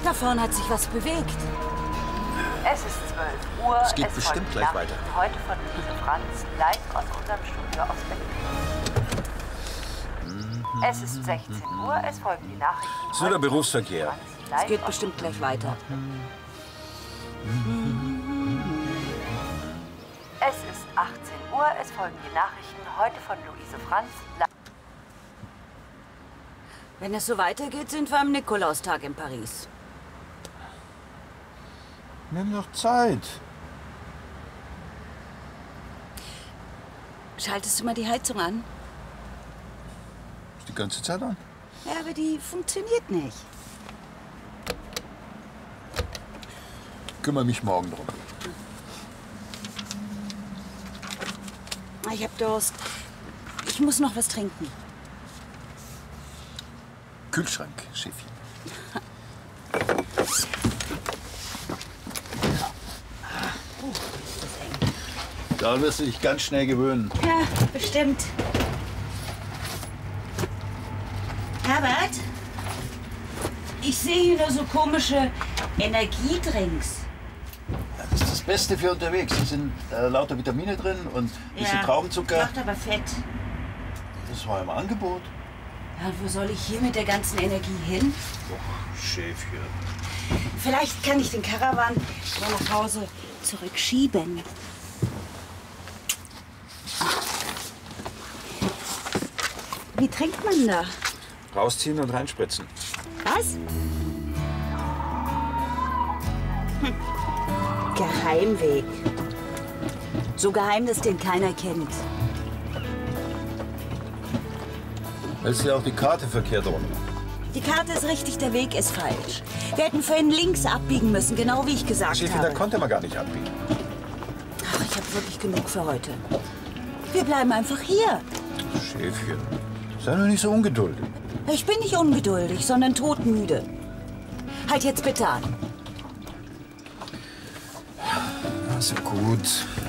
Da vorne hat sich was bewegt. Es ist 12 Uhr. Es geht bestimmt gleich weiter. Heute von Luise Franz, live aus unserem Studio aus Berlin. Es ist 16 Uhr. Es folgen die Nachrichten. Das ist nur der Berufsverkehr. Es geht bestimmt gleich weiter. Es ist 18 Uhr. Es folgen die Nachrichten. Heute von Luise Franz. Wenn es so weitergeht, sind wir am Nikolaustag in Paris. Nimm doch Zeit. Schaltest du mal die Heizung an? Ist die ganze Zeit an? Ja, aber die funktioniert nicht. Kümmere mich morgen drum. Ich hab Durst. Ich muss noch was trinken. Kühlschrank, Chefin. Daran wirst du dich ganz schnell gewöhnen. Ja, bestimmt. Herbert? Ich sehe hier nur so komische Energiedrinks. Ja, das ist das Beste für unterwegs. Da sind lauter Vitamine drin und ein bisschen Traubenzucker. Macht aber fett. Das war im Angebot. Ja, und wo soll ich hier mit der ganzen Energie hin? Och, Schäfchen. Vielleicht kann ich den Karawan so nach Hause zurückschieben. Wie trinkt man da? Rausziehen und reinspritzen. Was? Geheimweg. So geheim, dass den keiner kennt. Da ist ja auch die Karte verkehrt rum. Die Karte ist richtig, der Weg ist falsch. Wir hätten vorhin links abbiegen müssen, genau wie ich gesagt Schäfchen, habe. da konnte man gar nicht abbiegen. Ach, ich habe wirklich genug für heute. Wir bleiben einfach hier. Schäfchen, sei doch nicht so ungeduldig. Ich bin nicht ungeduldig, sondern todmüde. Halt jetzt bitte an. Also gut.